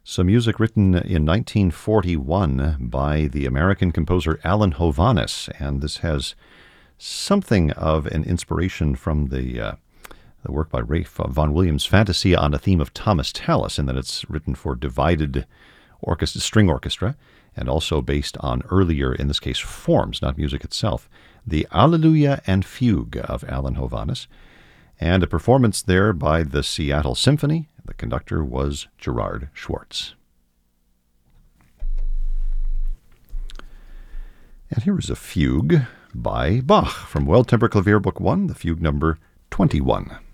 Some music written in 1941 by the American composer Alan Hovhaness, and this has something of an inspiration from the work by Ralph Vaughan Williams' Fantasia on a theme of Thomas Tallis, in that it's written for divided string orchestra, and also based on earlier, in this case, forms, not music itself, the Alleluia and Fugue of Alan Hovhaness, and a performance there by the Seattle Symphony. The conductor was Gerard Schwartz. And here is a fugue by Bach from Well-Tempered Clavier Book 1, the fugue number 21.